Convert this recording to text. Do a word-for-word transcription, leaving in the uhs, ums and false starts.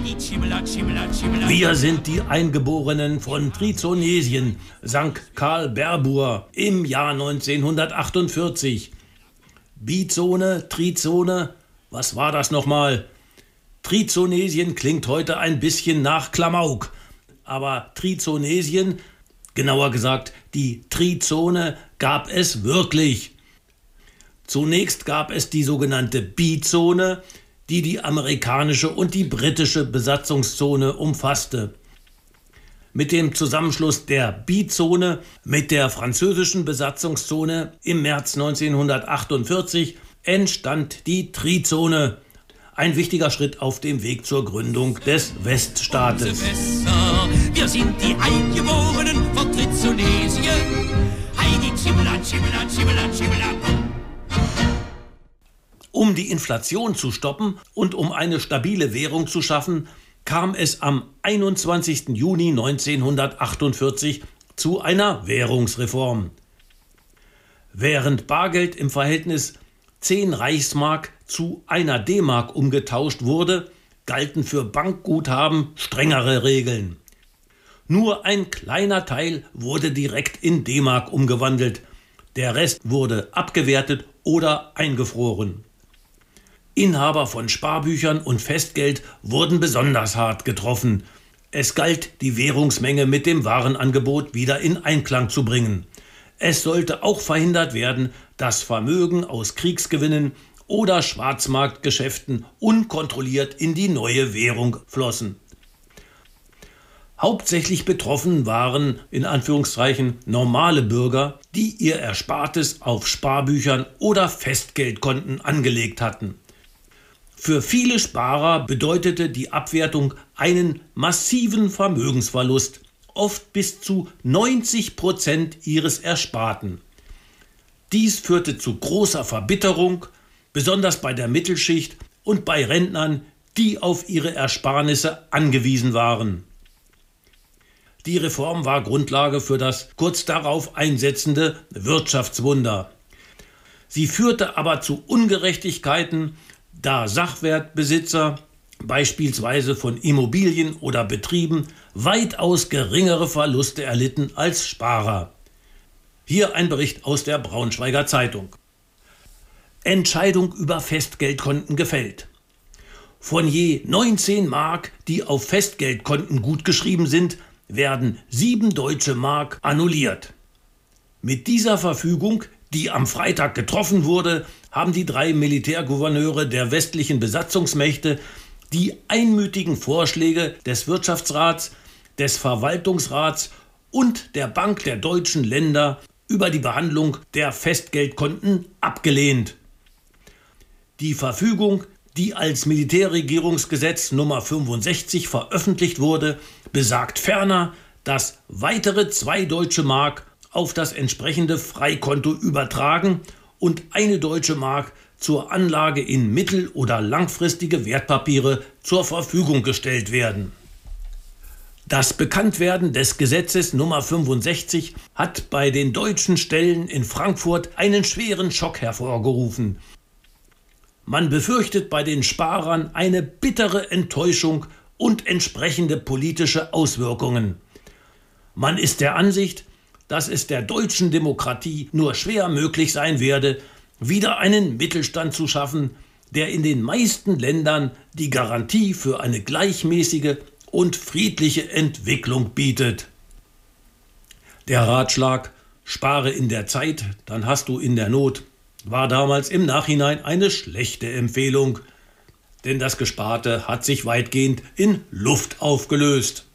Wir sind die Eingeborenen von Trizonesien, sang Karl Berbur im Jahr neunzehnhundertachtundvierzig. Bizone, Trizone, was war das nochmal? Trizonesien klingt heute ein bisschen nach Klamauk, aber Trizonesien, genauer gesagt die Trizone, gab es wirklich. Zunächst gab es die sogenannte Bizone, die die amerikanische und die britische Besatzungszone umfasste. Mit dem Zusammenschluss der Bizone mit der französischen Besatzungszone im März neunzehnhundertachtundvierzig entstand die Trizone. Ein wichtiger Schritt auf dem Weg zur Gründung des Weststaates. Wir sind die Eingeborenen von Trizonesien. Heidi, Chibla, Chibla, Chibla, Chibla. Um die Inflation zu stoppen und um eine stabile Währung zu schaffen, kam es am einundzwanzigsten Juni neunzehnhundertachtundvierzig zu einer Währungsreform. Während Bargeld im Verhältnis zehn Reichsmark zu einer D-Mark umgetauscht wurde, galten für Bankguthaben strengere Regeln. Nur ein kleiner Teil wurde direkt in D-Mark umgewandelt, der Rest wurde abgewertet oder eingefroren. Inhaber von Sparbüchern und Festgeld wurden besonders hart getroffen. Es galt, die Währungsmenge mit dem Warenangebot wieder in Einklang zu bringen. Es sollte auch verhindert werden, dass Vermögen aus Kriegsgewinnen oder Schwarzmarktgeschäften unkontrolliert in die neue Währung flossen. Hauptsächlich betroffen waren, in Anführungszeichen, normale Bürger, die ihr Erspartes auf Sparbüchern oder Festgeldkonten angelegt hatten. Für viele Sparer bedeutete die Abwertung einen massiven Vermögensverlust, oft bis zu neunzig Prozent ihres Ersparten. Dies führte zu großer Verbitterung, besonders bei der Mittelschicht und bei Rentnern, die auf ihre Ersparnisse angewiesen waren. Die Reform war Grundlage für das kurz darauf einsetzende Wirtschaftswunder. Sie führte aber zu Ungerechtigkeiten, da Sachwertbesitzer, beispielsweise von Immobilien oder Betrieben, weitaus geringere Verluste erlitten als Sparer. Hier ein Bericht aus der Braunschweiger Zeitung. Entscheidung über Festgeldkonten gefällt. Von je neunzehn Mark, die auf Festgeldkonten gutgeschrieben sind, werden sieben deutsche Mark annulliert. Mit dieser Verfügung, die am Freitag getroffen wurde, haben die drei Militärgouverneure der westlichen Besatzungsmächte die einmütigen Vorschläge des Wirtschaftsrats, des Verwaltungsrats und der Bank der deutschen Länder über die Behandlung der Festgeldkonten abgelehnt. Die Verfügung, die als Militärregierungsgesetz Nummer fünfundsechzig veröffentlicht wurde, besagt ferner, dass weitere zwei deutsche Mark auf das entsprechende Freikonto übertragen und eine deutsche Mark zur Anlage in mittel- oder langfristige Wertpapiere zur Verfügung gestellt werden. Das Bekanntwerden des Gesetzes Nummer fünfundsechzig hat bei den deutschen Stellen in Frankfurt einen schweren Schock hervorgerufen. Man befürchtet bei den Sparern eine bittere Enttäuschung und entsprechende politische Auswirkungen. Man ist der Ansicht, dass es der deutschen Demokratie nur schwer möglich sein werde, wieder einen Mittelstand zu schaffen, der in den meisten Ländern die Garantie für eine gleichmäßige und friedliche Entwicklung bietet. Der Ratschlag, spare in der Zeit, dann hast du in der Not, war damals im Nachhinein eine schlechte Empfehlung, denn das Gesparte hat sich weitgehend in Luft aufgelöst.